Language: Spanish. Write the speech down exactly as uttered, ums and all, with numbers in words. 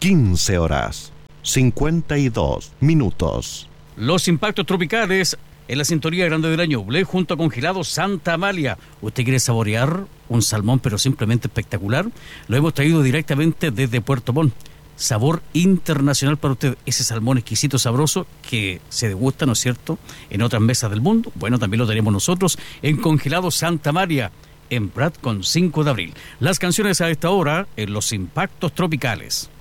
quince horas, cincuenta y dos minutos. Los impactos tropicales en la sintonía grande del año Ñuble junto a Congelados Santa Amalia. ¿Usted quiere saborear un salmón pero simplemente espectacular? Lo hemos traído directamente desde Puerto Montt. Sabor internacional para usted, ese salmón exquisito, sabroso, que se degusta, ¿no es cierto?, en otras mesas del mundo. Bueno, también lo tenemos nosotros en Congelados Santa María, en Prat con cinco de abril. Las canciones a esta hora en los impactos tropicales.